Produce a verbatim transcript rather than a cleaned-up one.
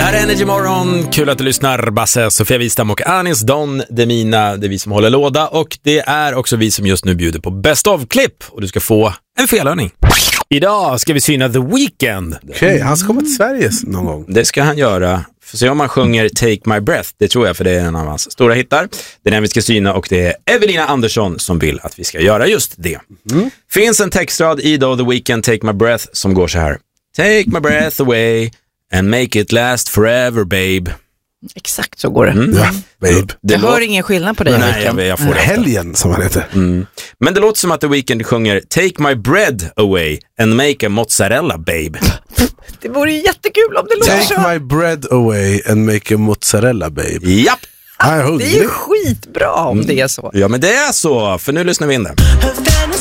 Här är Energy Morgon, kul att du lyssnar. Basse, Sofia Wistam och Anis Don Demina, det är vi som håller låda. Och det är också vi som just nu bjuder på Best of-klipp. Och du ska få en felhörning. Idag ska vi syna The Weeknd. Okej, okay, han ska komma till Sverige någon gång. Det ska han göra. Får se om han sjunger Take My Breath. Det tror jag, för det är en av hans stora hittar. Det är den vi ska syna och det är Evelina Andersson som vill att vi ska göra just det. Mm. Finns en textrad i då The Weeknd Take My Breath som går så här. Take my breath away and make it last forever, babe. Exakt så går det. Mm. Ja, babe. Det jag hör ingen skillnad på dig. Nej, jag, jag får det. Helgen som han heter. Mm. Men det låter som att The Weeknd sjunger Take my bread away and make a mozzarella, babe. Det vore ju jättekul om det låter Take så. my bread away and make a mozzarella, babe. Japp. Jag är hungrig. Det är ju skitbra om det är så. Ja, men det är så. För nu lyssnar vi in det.